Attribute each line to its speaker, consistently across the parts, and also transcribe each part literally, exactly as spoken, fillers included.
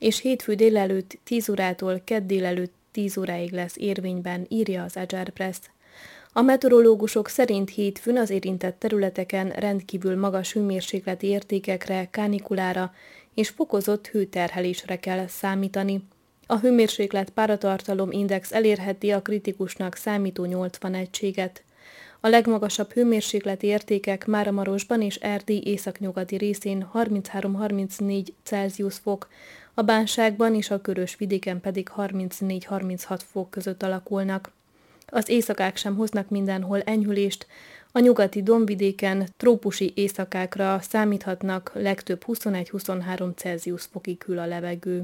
Speaker 1: és hétfő délelőtt tíz órától kedd délelőtt tíz óráig lesz érvényben, írja az Agile Press. A meteorológusok szerint hétfőn az érintett területeken rendkívül magas hőmérsékleti értékekre, kánikulára és fokozott hőterhelésre kell számítani. A hőmérséklet páratartalom index elérheti a kritikusnak számító nyolcvan egységet. A legmagasabb hőmérsékleti értékek Máramarosban és Erdély északnyugati részén harminchárom-harmincnégy Celsius fok, a Bánságban és a Körös-vidéken pedig harmincnégy-harminchat fok között alakulnak. Az éjszakák sem hoznak mindenhol enyhülést, a nyugati dombvidéken trópusi éjszakákra számíthatnak, legtöbb huszonegy-huszonhárom Celsius fokig hűl a levegő.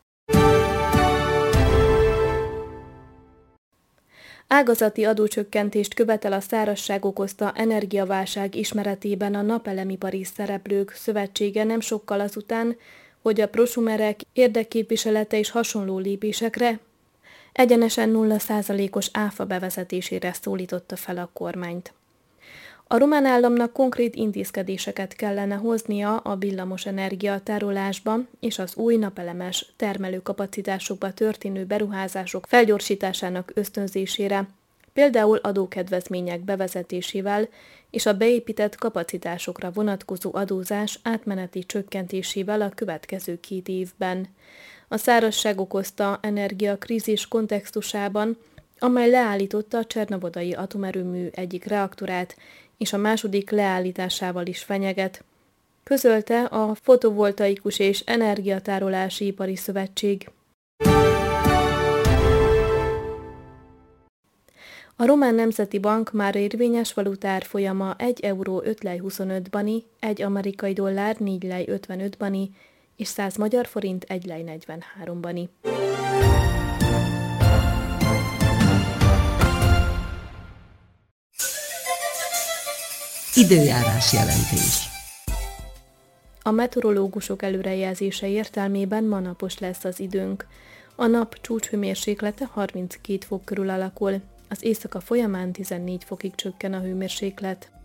Speaker 1: Ágazati adócsökkentést követel a szárazság okozta energiaválság ismeretében a napelemipari szereplők szövetsége nem sokkal azután, hogy a prosumerek érdekképviselete és hasonló lépésekre egyenesen nulla százalékos áfa bevezetésére szólította fel a kormányt. A román államnak konkrét intézkedéseket kellene hoznia a villamosenergia tárolásba és az új napelemes termelőkapacitásokba történő beruházások felgyorsításának ösztönzésére, például adókedvezmények bevezetésével és a beépített kapacitásokra vonatkozó adózás átmeneti csökkentésével a következő két évben. A szárazság okozta energiakrízis kontextusában, amely leállította a csernovodai atomerőmű egyik reaktorát, és a második leállításával is fenyeget, közölte a Fotovoltaikus és Energiatárolási Ipari Szövetség. A Román Nemzeti Bank már érvényes valutárfolyama egy euró öt lej huszonöt bani, egy amerikai dollár négy lej ötvenöt bani, és száz magyar forint egy lej negyvenhárom bani.
Speaker 2: Időjárás jelentés.
Speaker 1: A meteorológusok előrejelzése értelmében ma napos lesz az időnk. A nap csúcshőmérséklete harminckét fok körül alakul, az éjszaka folyamán tizennégy fokig csökken a hőmérséklet.